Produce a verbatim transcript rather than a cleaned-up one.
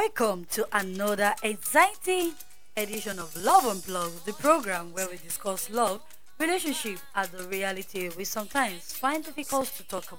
welcome to another exciting edition of Love Unplugged, the program where we discuss love, relationship, and the reality we sometimes find difficult to talk